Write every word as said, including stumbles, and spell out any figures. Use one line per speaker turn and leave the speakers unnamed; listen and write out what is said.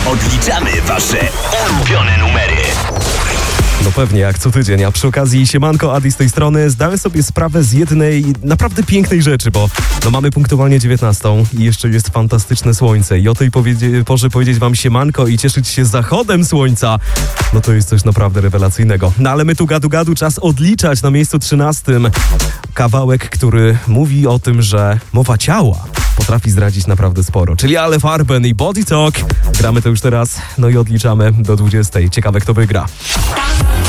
Odliczamy wasze ulubione numery.
No pewnie, jak co tydzień, a przy okazji siemanko, Adi z tej strony. Zdałem sobie sprawę z jednej naprawdę pięknej rzeczy, bo no mamy punktualnie dziewiętnastą i jeszcze jest fantastyczne słońce i o tej powiedzie- porze powiedzieć wam siemanko i cieszyć się zachodem słońca, no to jest coś naprawdę rewelacyjnego. No ale my tu gadu gadu, czas odliczać. Na miejscu trzynastym kawałek, który mówi o tym, że mowa ciała potrafi zdradzić naprawdę sporo, czyli Ale Farben i Body Talk. Gramy to już teraz, no i odliczamy do dwudziestej. Ciekawe, kto wygra.